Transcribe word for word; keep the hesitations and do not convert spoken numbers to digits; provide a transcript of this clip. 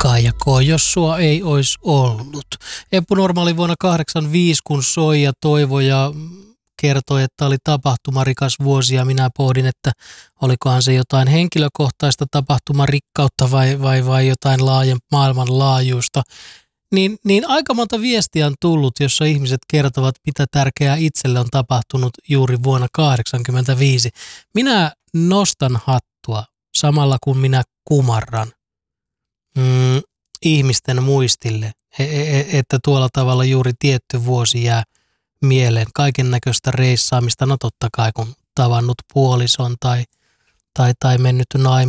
Kaijako, jos sua ei olisi ollut. Eppu Normaali vuonna kahdeksankymmentäviisi, kun soi ja toivoi ja kertoi, että oli tapahtumarikas vuosi ja minä pohdin, että olikohan se jotain henkilökohtaista tapahtumarikkautta vai, vai, vai jotain laajen, maailmanlaajuista. Niin, niin aika monta viestiä on tullut, jossa ihmiset kertovat, mitä tärkeää itselle on tapahtunut juuri vuonna kahdeksankymmentäviisi. Minä nostan hattua samalla kun minä kumarran mm, ihmisten muistille, että tuolla tavalla juuri tietty vuosi jää mieleen. Kaiken näköistä reissaamista, no totta kai kun tavannut puolison tai, tai, tai mennyt naimisiin